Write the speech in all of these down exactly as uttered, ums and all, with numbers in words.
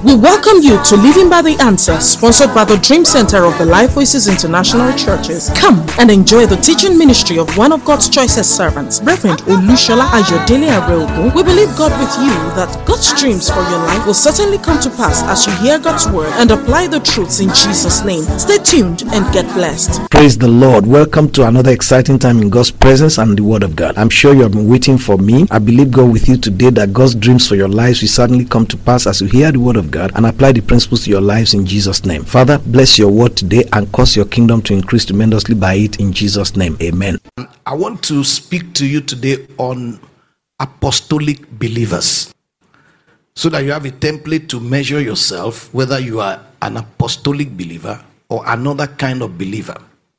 We welcome you to Living by the Answer, sponsored by the Dream Center of the Life Voices International Churches. Come and enjoy the teaching ministry of one of God's choicest servants, Reverend Olushola Ayodele Areogun. We believe God with you that God's dreams for your life will certainly come to pass as you hear God's word and apply the truths in Jesus' name. Stay tuned and get blessed. Praise the Lord. Welcome to another exciting time in God's presence and the Word of God. I'm sure you have been waiting for me. I believe God with you today that God's dreams for your lives will certainly come to pass as you hear the Word of God and apply the principles to your lives in Jesus' name. Father, bless your word today and cause your kingdom to increase tremendously by it in Jesus' name. Amen. I want to speak to you today on apostolic believers, so that you have a template to measure yourself whether you are an apostolic believer or another kind of believer.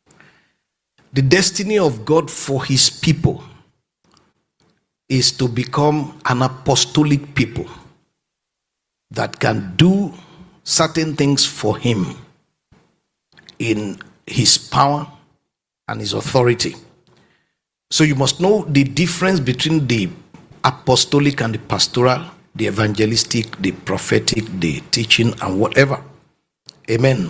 The destiny of God for his people is to become an apostolic people that can do certain things for him in his power and his authority. So you must know the difference between the apostolic and the pastoral, the evangelistic, the prophetic, the teaching, and whatever. Amen.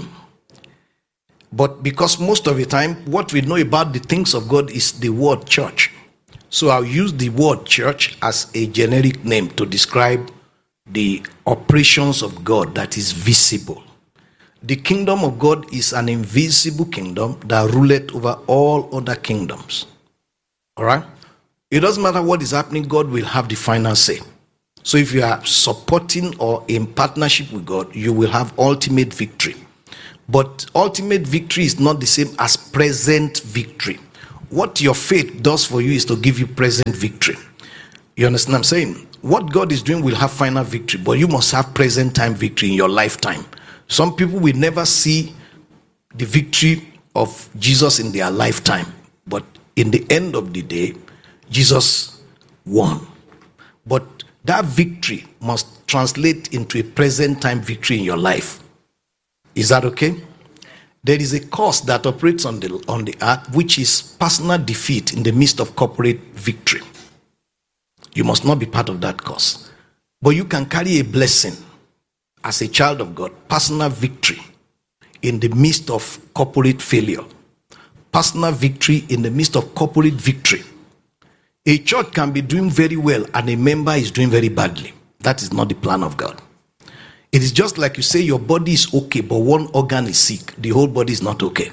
But because most of the time, what we know about the things of God is the word church. So I'll use the word church as a generic name to describe the operations of God that is visible. The kingdom of God is an invisible kingdom that ruleth over all other kingdoms. All right? It doesn't matter what is happening, God will have the final say. So if you are supporting or in partnership with God, you will have ultimate victory. But ultimate victory is not the same as present victory. What your faith does for you is to give you present victory. You understand what I'm saying? What God is doing will have final victory, but you must have present time victory in your lifetime. Some people will never see the victory of Jesus in their lifetime, but in the end of the day, Jesus won. But that victory must translate into a present time victory in your life. Is that okay? There is a cause that operates on the on the earth, which is personal defeat in the midst of corporate victory. You must not be part of that cause. But you can carry a blessing as a child of God, personal victory in the midst of corporate failure, personal victory in the midst of corporate victory. A church can be doing very well and a member is doing very badly. That is not the plan of God. It is just like you say your body is okay, but one organ is sick. The whole body is not okay.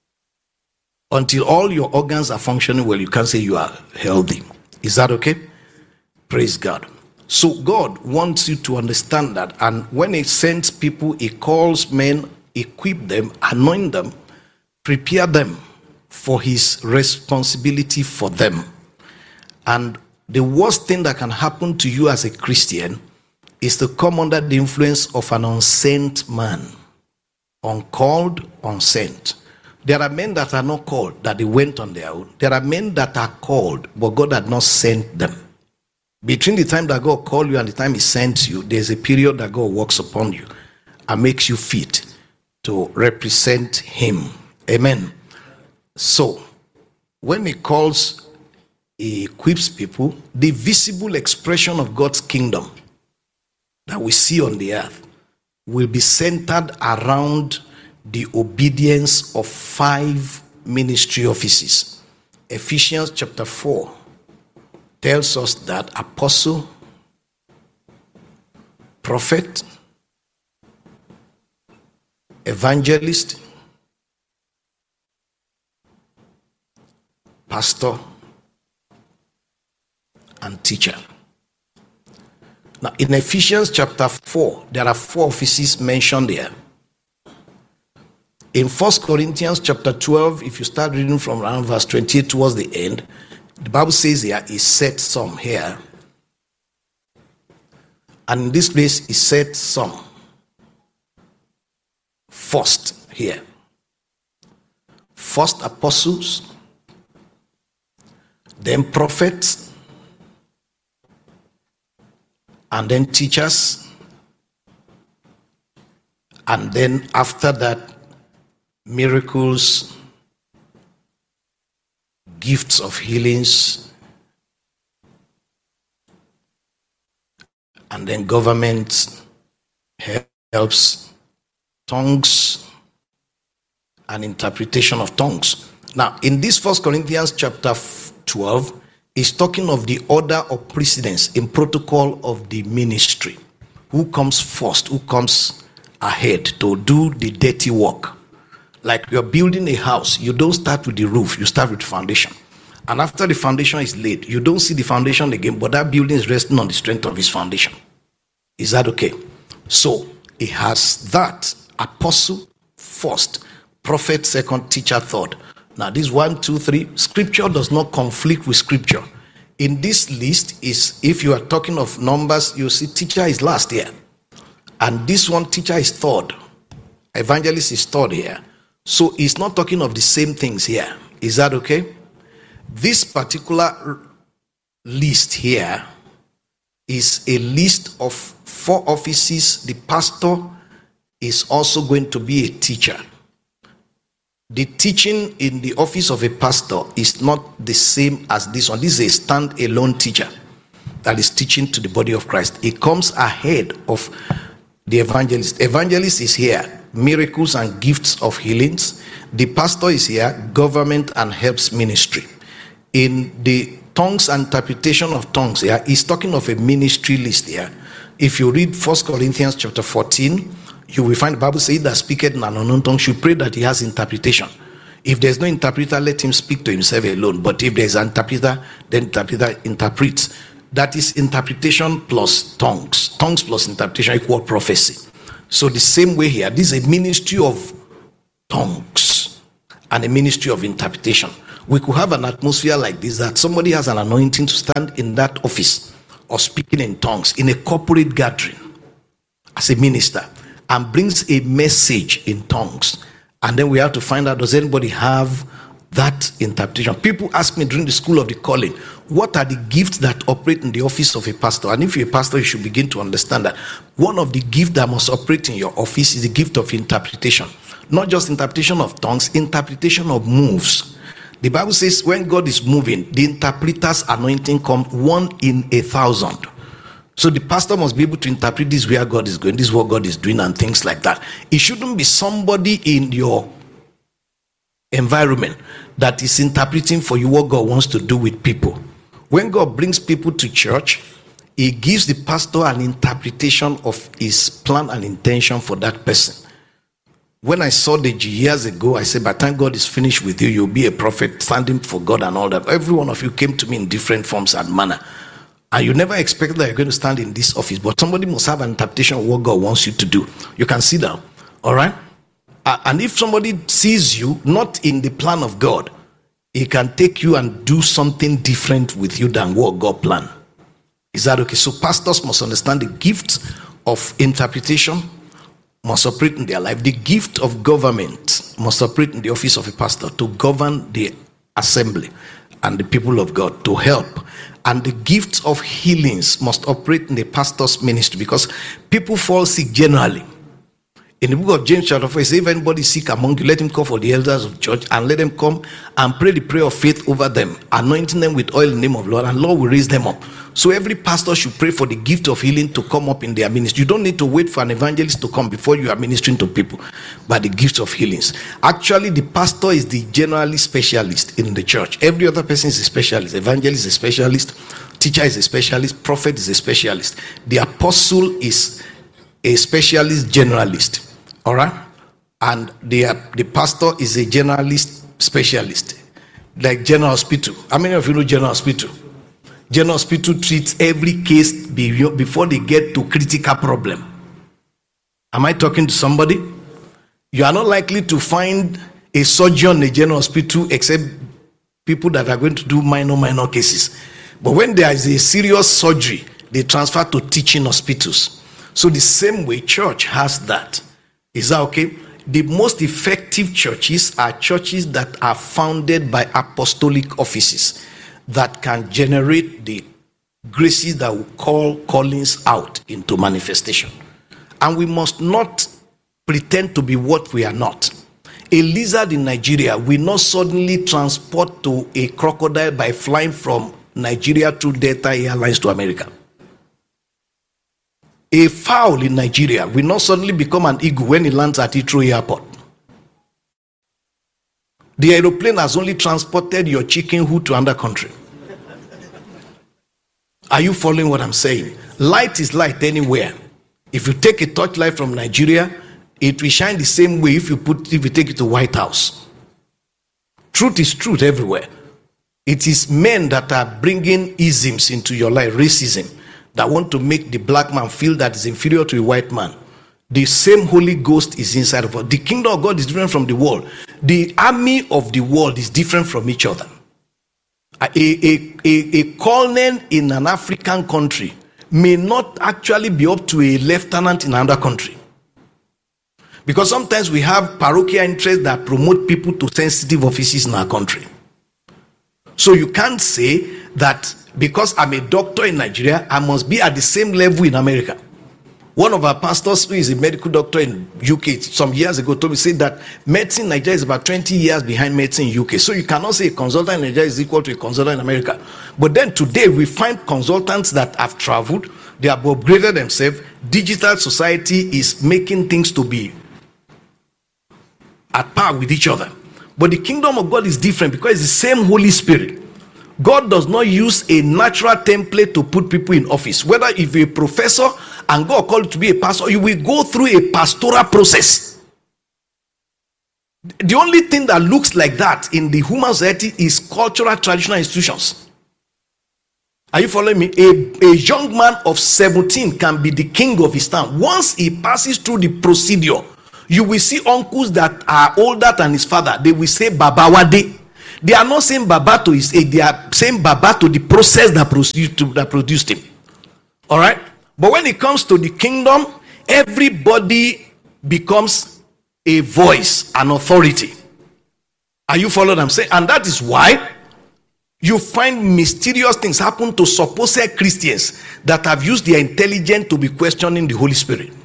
Until all your organs are functioning well, you can't say you are healthy. Is that okay? Praise God. So God wants you to understand that. And when he sends people, he calls men, equip them, anoint them, prepare them for his responsibility for them. And the worst thing that can happen to you as a Christian is to come under the influence of an unsent man. Uncalled, unsent. There are men that are not called, that they went on their own. There are men that are called, but God had not sent them. Between the time that God called you and the time he sends you, there's a period that God works upon you and makes you fit to represent him. Amen. So, when he calls, he equips people, the visible expression of God's kingdom that we see on the earth will be centered around the obedience of five ministry offices. Ephesians chapter four tells us that apostle, prophet, evangelist, pastor, and teacher. Now, in Ephesians chapter four, there are four offices mentioned there. In First Corinthians chapter twelve, if you start reading from around verse twenty-eight towards the end, the Bible says here, he set some here. And in this place, he set some first here. First apostles, then prophets, and then teachers, and then after that, miracles, gifts of healings, and then government, helps tongues and interpretation of tongues. Now, in this First Corinthians chapter twelve, is talking of the order of precedence in protocol of the ministry. Who comes first? Who comes ahead to do the dirty work? Like you're building a house, you don't start with the roof, you start with the foundation. And after the foundation is laid, you don't see the foundation again, but that building is resting on the strength of its foundation. Is that okay? So it has that apostle first, prophet second, teacher third. Now this one, two, three, scripture does not conflict with scripture. In this list is, if you are talking of numbers, you see teacher is last here. And this one, teacher is third. Evangelist is third here. So it's not talking of the same things here. Is that okay? This particular list here is a list of four offices. The pastor is also going to be a teacher. The teaching in the office of a pastor is not the same as this one. This is a stand-alone teacher that is teaching to the body of Christ. It comes ahead of the evangelist. Evangelist is here, miracles and gifts of healings. The pastor is here, government and helps ministry. In the tongues and interpretation of tongues here, he's talking of a ministry list here. If you read First Corinthians chapter fourteen, you will find the Bible says that speaketh in an unknown tongue should pray that he has interpretation. If there's no interpreter, let him speak to himself alone. But if there's an interpreter, then interpreter interprets. That is interpretation plus tongues. Tongues plus interpretation equal prophecy. So the same way here, this is a ministry of tongues and a ministry of interpretation. We could have an atmosphere like this, that somebody has an anointing to stand in that office or speaking in tongues in a corporate gathering as a minister and brings a message in tongues. And then we have to find out, does anybody have that interpretation? People ask me during the school of the calling, what are the gifts that operate in the office of a pastor? And if you're a pastor, you should begin to understand that one of the gifts that must operate in your office is the gift of interpretation. Not just interpretation of tongues, interpretation of moves. The Bible says when God is moving, the interpreter's anointing comes one in a thousand. So the pastor must be able to interpret this where God is going, this is what God is doing, and things like that. It shouldn't be somebody in your environment that is interpreting for you what God wants to do with people. When God brings people to church, he gives the pastor an interpretation of his plan and intention for that person. When I saw the G years ago, I said, by the time God is finished with you, you'll be a prophet standing for God and all that. Every one of you came to me in different forms and manner. And you never expect that you're going to stand in this office, but somebody must have an interpretation of what God wants you to do. You can sit down, all right? Uh, and if somebody sees you not in the plan of God, he can take you and do something different with you than what God planned. Is that okay? So pastors must understand the gift of interpretation must operate in their life. The gift of government must operate in the office of a pastor to govern the assembly and the people of God, to help. And the gift of healings must operate in the pastor's ministry, because people fall sick generally. In the book of James chapter four, it says, if anybody is sick among you, let him call for the elders of church and let them come and pray the prayer of faith over them, anointing them with oil in the name of the Lord, and Lord will raise them up. So every pastor should pray for the gift of healing to come up in their ministry. You don't need to wait for an evangelist to come before you are ministering to people, but the gift of healings. Actually, the pastor is the generally specialist in the church. Every other person is a specialist. Evangelist is a specialist. Teacher is a specialist. Prophet is a specialist. The apostle is a specialist generalist. All right? And the, uh, the pastor is a generalist specialist. Like General Hospital. How many of you know General Hospital? General Hospital treats every case before they get to critical problem. Am I talking to somebody? You are not likely to find a surgeon in a General Hospital except people that are going to do minor, minor cases. But when there is a serious surgery, they transfer to teaching hospitals. So the same way church has that. Is that okay? The most effective churches are churches that are founded by apostolic offices that can generate the graces that will call callings out into manifestation. And we must not pretend to be what we are not. A lizard in Nigeria will not suddenly transport to a crocodile by flying from Nigeria through Delta Airlines to America. A fowl in Nigeria will not suddenly become an eagle when it lands at Heathrow Airport. The aeroplane has only transported your chicken hood to another country. Are you following what I'm saying? Light is light anywhere. If you take a torchlight from Nigeria, it will shine the same way if you put if you take it to White House. Truth is truth everywhere. It is men that are bringing isms into your life, racism, that want to make the black man feel that is inferior to a white man. The same Holy Ghost is inside of us. The kingdom of God is different from the world. The army of the world is different from each other. A, a, a, a colonel in an African country may not actually be up to a lieutenant in another country. Because sometimes we have parochial interests that promote people to sensitive offices in our country. So you can't say that because I'm a doctor in Nigeria, I must be at the same level in America. One of our pastors, who is a medical doctor in U K, some years ago told me, said that medicine in Nigeria is about twenty years behind medicine in U K. So you cannot say a consultant in Nigeria is equal to a consultant in America. But then today we find consultants that have traveled, they have upgraded themselves. Digital society is making things to be at par with each other. But the kingdom of God is different because it's the same Holy Spirit. God does not use a natural template to put people in office. Whether if you're a professor and God called you to be a pastor, you will go through a pastoral process. The only thing that looks like that in the human society is cultural, traditional institutions. Are you following me? A, a young man of seventeen can be the king of his town. Once he passes through the procedure, you will see uncles that are older than his father. They will say Baba Wade. They are not saying Baba to his age. They are saying Baba to the process that produced, that produced him. All right? But when it comes to the kingdom, everybody becomes a voice, an authority. Are you following what I'm saying? And that is why you find mysterious things happen to supposed Christians that have used their intelligence to be questioning the Holy Spirit.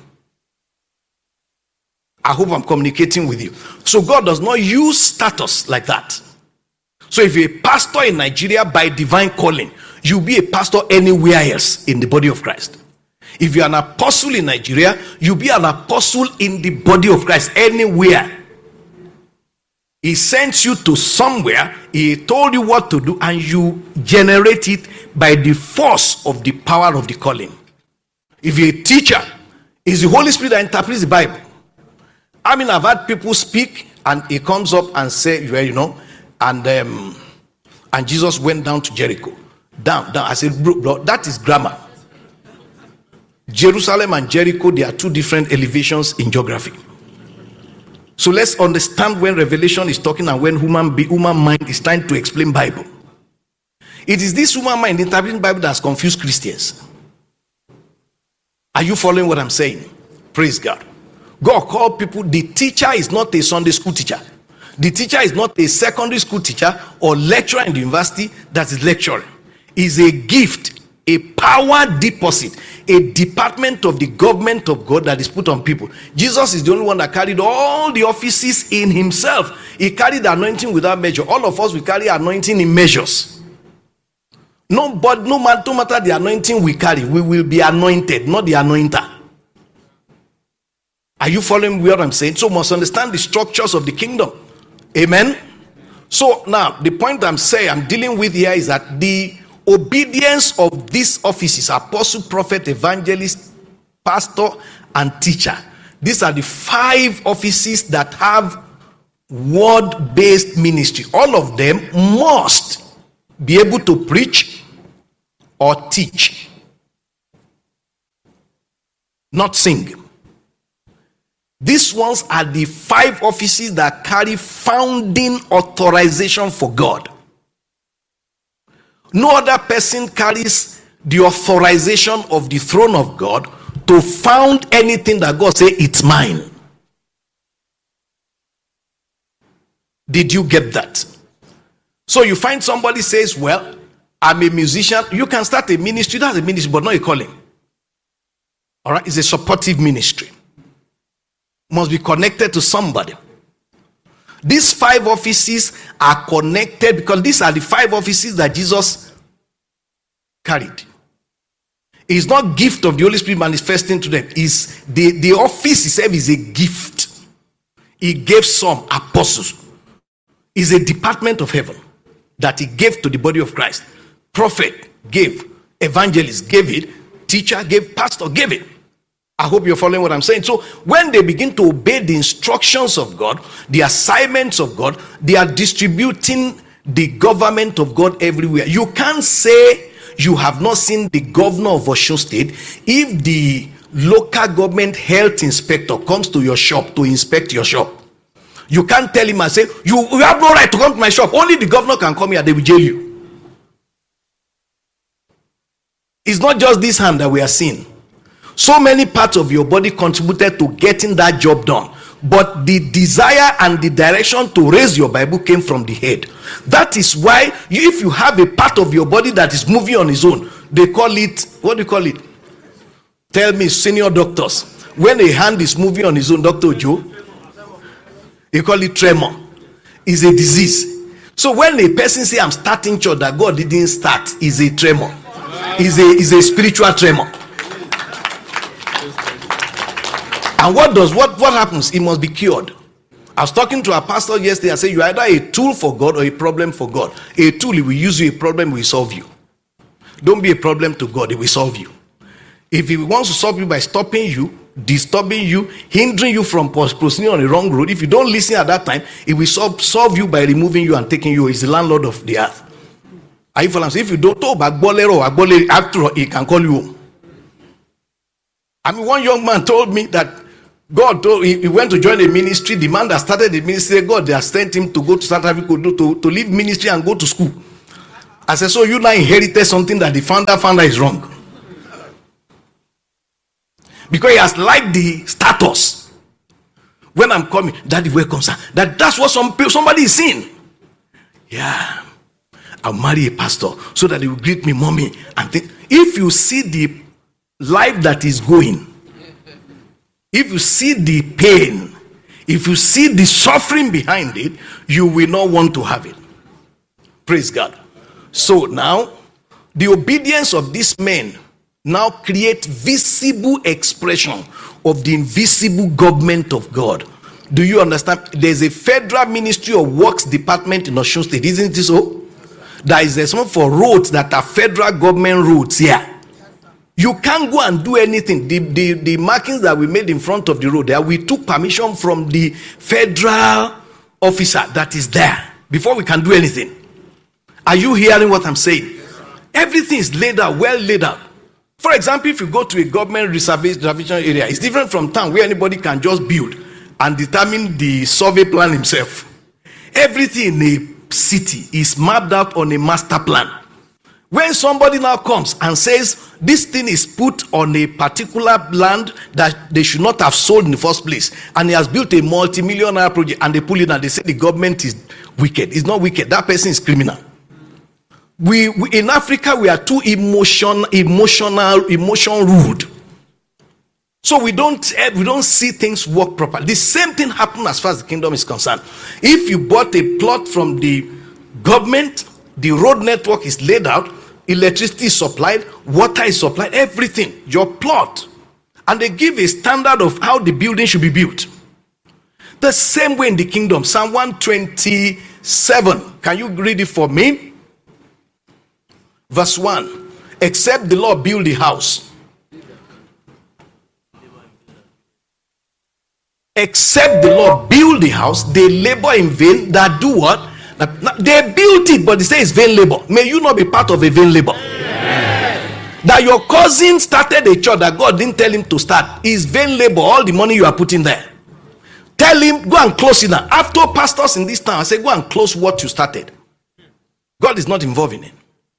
I hope I'm communicating with you. So God does not use status like that. So if you're a pastor in Nigeria by divine calling, you'll be a pastor anywhere else in the body of Christ. If you're an apostle in Nigeria, you'll be an apostle in the body of Christ anywhere. He sends you to somewhere, he told you what to do, and you generate it by the force of the power of the calling. If you're a teacher, it's the Holy Spirit that interprets the Bible. I mean, I've had people speak and he comes up and say, well, you know, and um, and Jesus went down to Jericho. Down, down. I said, bro, bro, that is grammar. Jerusalem and Jericho, they are two different elevations in geography. So let's understand when Revelation is talking and when human, be, human mind is trying to explain Bible. It is this human mind interpreting Bible that has confused Christians. Are you following what I'm saying? Praise God. God called people, the teacher is not a Sunday school teacher. The teacher is not a secondary school teacher or lecturer in the university that is lecturing. It's a gift, a power deposit, a department of the government of God that is put on people. Jesus is the only one that carried all the offices in himself. He carried the anointing without measure. All of us, we carry anointing in measures. No, but no matter, no matter the anointing we carry, we will be anointed, not the anointer. Are you following what I'm saying? So we must understand the structures of the kingdom. Amen. So now the point I'm saying, I'm dealing with here is that the obedience of these offices, apostle, prophet, evangelist, pastor, and teacher. These are the five offices that have word-based ministry. All of them must be able to preach or teach, not sing. These ones are the five offices that carry founding authorization for God. No other person carries the authorization of the throne of God to found anything that God say it's mine. Did you get that? So you find somebody says, well, I'm a musician. You can start a ministry. That's a ministry, but not a calling. All right, it's a supportive ministry. Must be connected to somebody. These five offices are connected because these are the five offices that Jesus carried. It's not gift of the Holy Spirit manifesting to them. Is the, the office itself is a gift. He gave some apostles. It's a department of heaven that he gave to the body of Christ. Prophet gave, evangelist gave it, teacher gave, pastor gave it. I hope you're following what I'm saying. So when they begin to obey the instructions of God, the assignments of God, they are distributing the government of God everywhere. You can't say you have not seen the governor of Osun State if the local government health inspector comes to your shop to inspect your shop. You can't tell him and say, you, you have no right to come to my shop. Only the governor can come here, they will jail you. It's not just this hand that we are seeing. So many parts of your body contributed to getting that job done. But the desire and the direction to raise your Bible came from the head. That is why you, if you have a part of your body that is moving on its own, they call it, what do you call it? Tell me, senior doctors. When a hand is moving on its own, Doctor Joe, you call it tremor. It's a disease. So when a person say, I'm starting church, that God didn't start, is a tremor. Is a, is a spiritual tremor. And what does what what happens? It must be cured. I was talking to a pastor yesterday and said, you're either a tool for God or a problem for God. A tool, he will use you, a problem will solve you. Don't be a problem to God, it will solve you. If he wants to solve you by stopping you, disturbing you, hindering you from proceeding on the wrong road, if you don't listen at that time, it will solve, solve you by removing you and taking you. He's the landlord of the earth. Are you following? If you don't talk about bolero, after all, he can call you home. I mean, one young man told me that God told he, he went to join a ministry. The man that started the ministry, God, they have sent him to go to South Africa to, to, to leave ministry and go to school. I said, so you now inherited something that the founder founder is wrong. Because he has liked the status. When I'm coming, Daddy, welcome, sir. That, that's what some somebody is seeing. Yeah. I'll marry a pastor so that he will greet me, mommy. And think. If you see the life that is going, if you see the pain, if you see the suffering behind it, you will not want to have it. Praise God. So now, the obedience of these men now create visible expression of the invisible government of God. Do you understand? There's a federal ministry of works department in Osun State, isn't it so? There is a something for roads that are federal government roads here. You can't go and do anything. The, the, the markings that we made in front of the road there, we took permission from the federal officer that is there before we can do anything. Are you hearing what I'm saying? Everything is laid out, well laid out. For example, if you go to a government reservation area, it's different from town where anybody can just build and determine the survey plan himself. Everything in a city is mapped out on a master plan. When somebody now comes and says this thing is put on a particular land that they should not have sold in the first place, and he has built a multi-million dollar project, and they pull it and they say the government is wicked. It's not wicked. That person is criminal. We, we in Africa we are too emotion, emotional, emotion ruled. So we don't we don't see things work properly. The same thing happened as far as the kingdom is concerned. If you bought a plot from the government, the road network is laid out, electricity is supplied, water is supplied, everything, your plot. And they give a standard of how the building should be built. The same way in the kingdom. Psalm one twenty-seven. Can you read it for me? Verse one. Except the Lord build the house. Except the Lord build the house, they labor in vain that do what? They built it, but they say it's vain labor. May you not be part of a vain labor. Amen. That your cousin started a church that God didn't tell him to start is vain labor. All the money you are putting there. Tell him, go and close it now. After pastors in this town, I say, go and close what you started. God is not involved in it.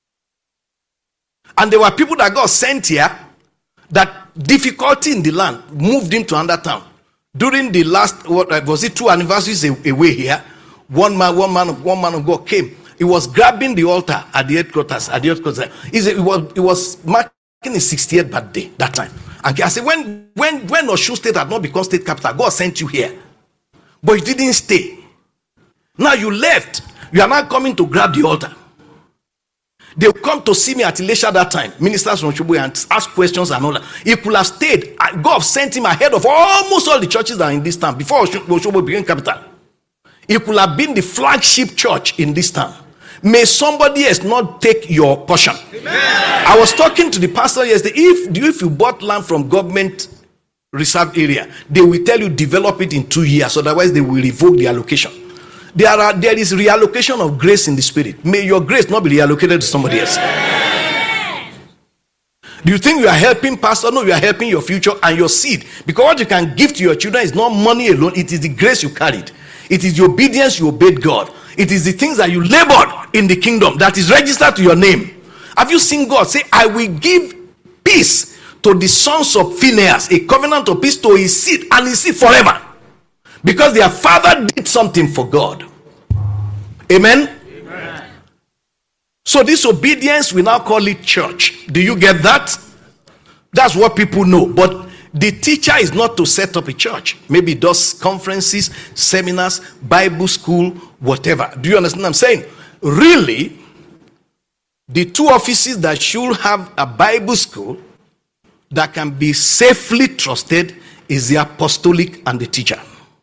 And there were people that God sent here that difficulty in the land moved into another town. During the last, what was it, two anniversaries away here, one man, one man, one man of God came. He was grabbing the altar at the headquarters. At the headquarters, it was it was marking his sixtieth birthday that time. And I said, when when when Osun State had not become state capital, God sent you here, but you didn't stay. Now you left. You are now coming to grab the altar. They'll come to see me at Elisha that time, ministers from Shobo, and ask questions and all that. He could have stayed. God sent him ahead of almost all the churches that are in this town before Shobo became capital. It could have been the flagship church in this town. May somebody else not take your portion. Amen. I was talking to the pastor yesterday. If, if you bought land from government reserve area, they will tell you develop it in two years. Otherwise, they will revoke the allocation. There are there is reallocation of grace in the spirit. May your grace not be reallocated to somebody else. Amen. Do you think you are helping pastor? No, you are helping your future and your seed. Because what you can give to your children is not money alone. It is the grace you carried. It is the obedience you obeyed God. It is the things that you labored in the kingdom that is registered to your name. Have you seen God say, I will give peace to the sons of Phinehas, a covenant of peace to his seed and his seed forever? Because their father did something for God. Amen? Amen. So this obedience, we now call it church. Do you get that? That's what people know. But the teacher is not to set up a church. Maybe it does conferences, seminars, Bible school, whatever. Do you understand what I'm saying? Really, the two offices that should have a Bible school that can be safely trusted is the apostolic and the teacher.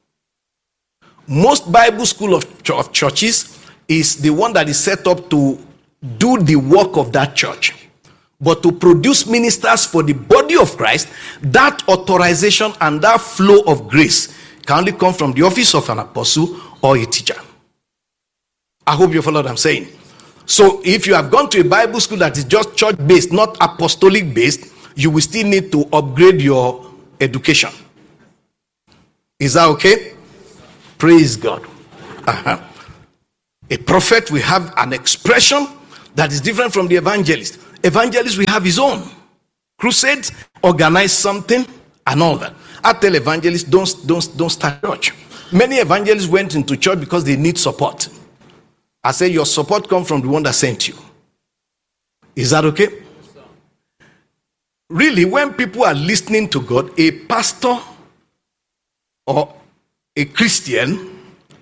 Most Bible school of, ch- of churches is the one that is set up to do the work of that church. But to produce ministers for the body of Christ, that authorization and that flow of grace can only come from the office of an apostle or a teacher. I hope you follow what I'm saying. So if you have gone to a Bible school that is just church-based, not apostolic-based, you will still need to upgrade your education. Is that okay? Praise God. Uh-huh. A prophet will have an expression that is different from the evangelist. Evangelist will have his own. Crusades, organize something and all that. I tell evangelists, don't, don't, don't start church. Many evangelists went into church because they need support. I say your support comes from the one that sent you. Is that okay? Really, when people are listening to God, a pastor or a Christian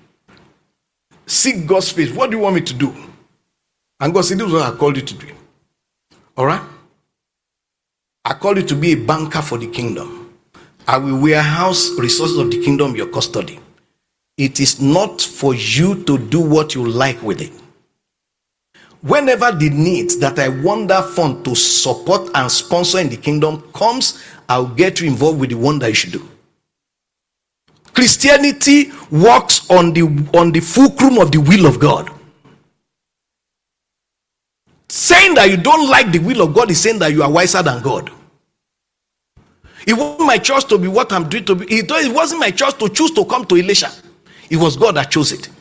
seek God's face. What do you want me to do? And God said, this is what I called you to do. All right? I called you to be a banker for the kingdom. I will warehouse resources of the kingdom, your custody. It is not for you to do what you like with it. Whenever the needs that I want that fund to support and sponsor in the kingdom comes, I'll get you involved with the one that you should do. Christianity works on the on the fulcrum of the will of God. Saying that you don't like the will of God is saying that you are wiser than God. It wasn't my choice to be what I'm doing to be. It wasn't my choice to choose to come to Elisha. It was God that chose it.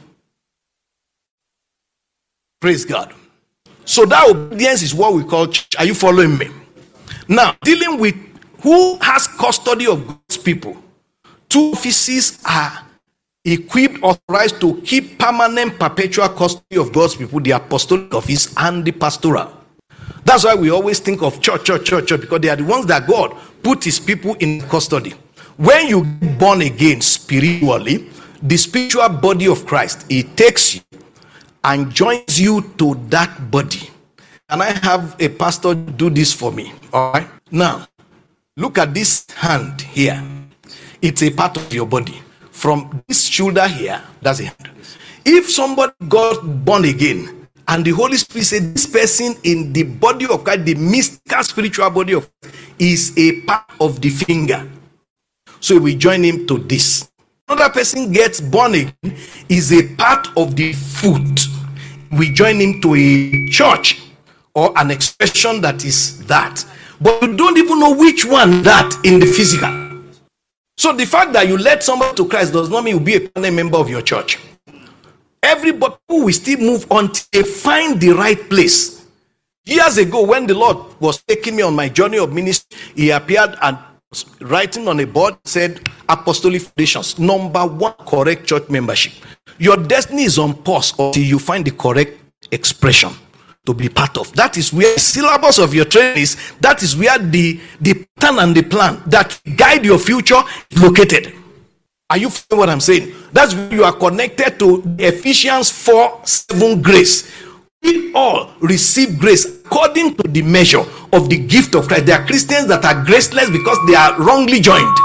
Praise God. So that obedience is what we call church. Are you following me? Now, dealing with who has custody of God's people. Two offices are equipped, authorized to keep permanent, perpetual custody of God's people, the apostolic office and the pastoral. That's why we always think of church, church, church, church, because they are the ones that God put his people in custody. When you get born again spiritually, the spiritual body of Christ, it takes you and joins you to that body. And I have a pastor do this for me. All right. Now, look at this hand here. It's a part of your body. From this shoulder here, that's a hand. If somebody got born again and the Holy Spirit said this person in the body of Christ, the mystical spiritual body of Christ, is a part of the finger. So we join him to this. Another person gets born again, is a part of the foot. We join him to a church or an expression that is that. But you don't even know which one that in the physical. So the fact that you led somebody to Christ does not mean you'll be a permanent member of your church. Everybody will still move until they find the right place. Years ago, when the Lord was taking me on my journey of ministry, he appeared and writing on a board said apostolic foundations, number one, correct church membership. Your destiny is on pause until you find the correct expression to be part of. That is where the syllabus of your training is. That is where the the pattern and the plan that guide your future is located. Are you following what I'm saying? That's where you are connected to Ephesians four seven grace. We all receive grace according to the measure of the gift of Christ. There are Christians that are graceless because they are wrongly joined.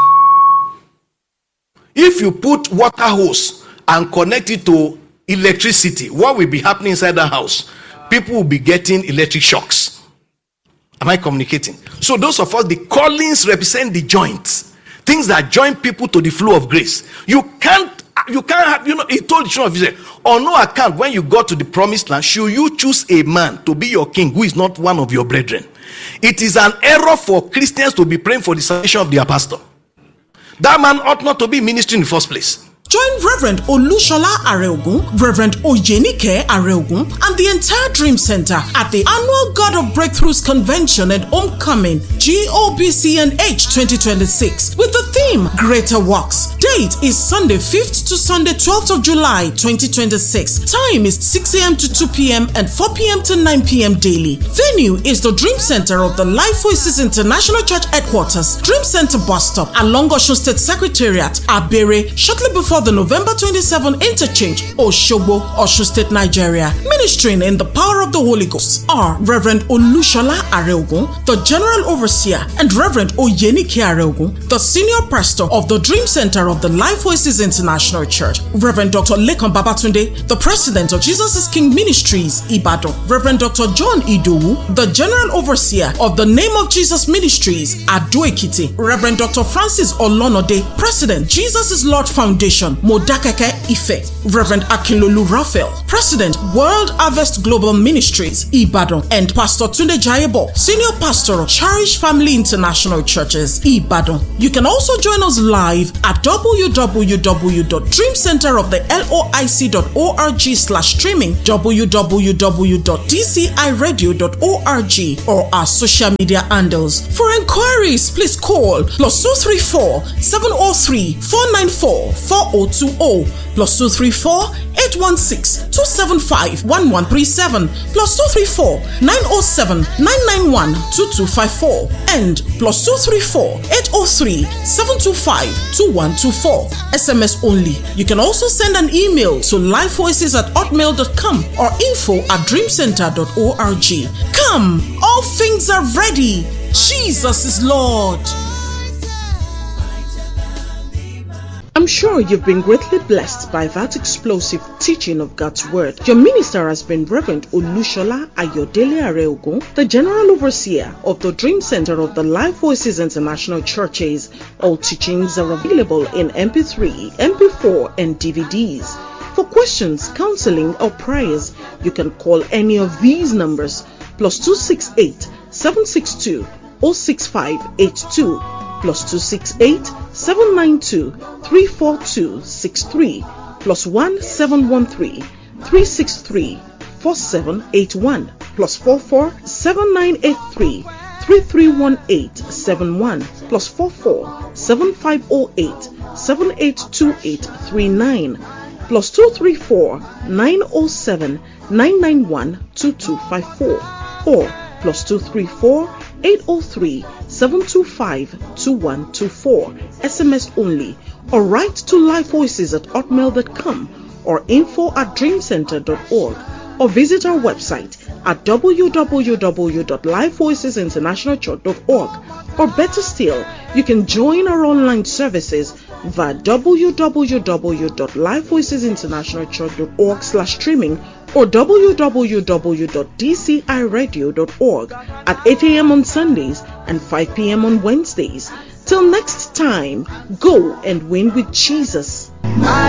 If you put water hose and connect it to electricity, what will be happening inside the house? People will be getting electric shocks. Am I communicating? So those of us, the callings represent the joints, things that join people to the flow of grace. You can't, you can't have, you know, he told the children of Israel, on no account, when you go to the promised land, should you choose a man to be your king who is not one of your brethren. It is an error for Christians to be praying for the salvation of their pastor. That man ought not to be ministering in the first place. Join Reverend Olushola Areogun, Reverend Oyenike Areogun, and the entire Dream Center at the annual God of Breakthroughs Convention and Homecoming G O B C N H twenty twenty-six with the theme Greater Works. Date is Sunday fifth to Sunday twelfth of July twenty twenty-six. Time is six a.m. to two p.m. and four p.m. to nine p.m. daily. Venue is the Dream Center of the Life Voices International Church Headquarters, Dream Center Bus Stop along Osun State Secretariat, Abere, shortly before the November twenty-seventh interchange, Oshogbo, Osun State, Nigeria. Ministering in the power of the Holy Ghost are Reverend Olushola Areogun, the General Overseer, and Reverend Oyenike Areogun, the Senior Pastor of the Dream Center of the Life Voices International Church. Reverend Doctor Lekan Babatunde, the President of Jesus is King Ministries, Ibadan. Reverend Doctor John Idowu, the General Overseer of the Name of Jesus Ministries, Ado Ekiti. Reverend Doctor Francis Olonode, President, Jesus is Lord Foundation, Modakeke Ife. Reverend Akinlolu Raphael, President, World Harvest Global Ministries, Ibadan, and Pastor Tunde Jayebo, Senior Pastor of Cherish Family International Churches, Ibadan. You can also join us live at w w w dot dream center of the loic dot org slash streaming, w w w dot d c i radio dot org, or our social media handles. For inquiries, please call plus two three four, seven zero three, four nine four, four zero two zero, plus two three four, eight one six, two seven five, one one three seven, plus two three four, nine zero seven, nine nine one, two two five four, and plus two three four, eight zero three, seven two five, two one two four. S M S only. You can also send an email to lifevoices at hotmail dot com or info at dream center dot org. Come, all things are ready. Jesus is Lord. I'm sure you've been greatly blessed by that explosive teaching of God's Word. Your minister has been Reverend Olushola Ayodele Areogun, the General Overseer of the Dream Center of the Life Voices International Churches. All teachings are available in M P three, M P four, and D V Ds. For questions, counseling, or prayers, you can call any of these numbers: plus two six eight, seven six two, zero six five eight two, plus two six eight, seven nine two, three four two six three, plus one seven one three, three six three, four seven eight one, plus four four, seven nine eight three, three three one eight seven one, plus four four, seven five zero eight, seven eight two eight three nine, plus two three four, nine zero seven, nine nine one two two five four, or plus two three four, eight zero three, seven two five, two one two four. S M S only, or write to lifevoices at hotmail dot com or info at dream center dot org, or visit our website at w w w dot lifevoices international church dot org. Or better still, you can join our online services via w w w dot lifevoices international church dot org slash streaming or w w w dot d c i radio dot org at eight a.m. on Sundays and five p.m. on Wednesdays. Till next time, go and win with Jesus.